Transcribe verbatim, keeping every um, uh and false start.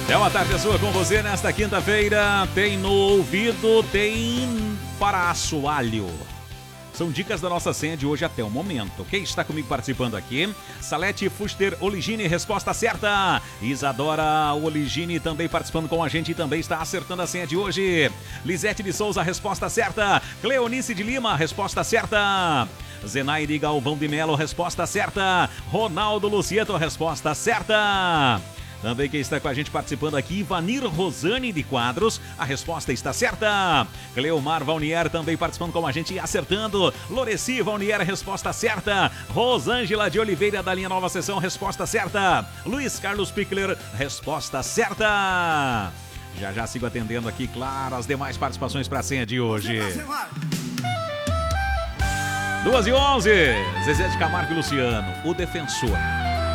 É uma tarde sua com você nesta quinta-feira. Tem no ouvido, tem para assoalho. São dicas da nossa senha de hoje até o momento. Quem está comigo participando aqui? Salete Fuster Oligini, resposta certa. Isadora Oligini também participando com a gente e também está acertando a senha de hoje. Lisete de Souza, resposta certa. Cleonice de Lima, resposta certa. Zenaide Galvão de Melo, resposta certa. Ronaldo Lucieto, resposta certa. Também quem está com a gente participando aqui, Ivanir Rosane de Quadros, a resposta está certa. Cleomar Valnier também participando com a gente e acertando. Loreci Valnier, resposta certa. Rosângela de Oliveira da linha Nova Sessão, resposta certa. Luiz Carlos Pickler, resposta certa. Já já sigo atendendo aqui, claro, as demais participações para a senha de hoje. duas e onze, Zezé de Camargo e Luciano, o defensor.